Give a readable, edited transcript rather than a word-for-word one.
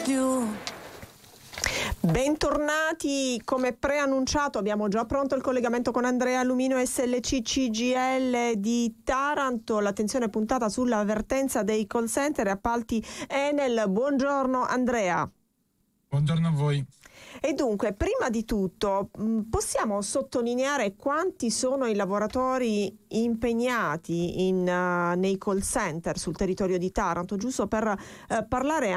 Bentornati, come preannunciato abbiamo già pronto il collegamento con Andrea Lumino, SLC CGIL di Taranto. L'attenzione è puntata sull'avvertenza dei call center e appalti Enel. Buongiorno Andrea. Buongiorno a voi. E dunque, prima di tutto, possiamo sottolineare quanti sono i lavoratori impegnati nei call center sul territorio di Taranto, giusto per parlare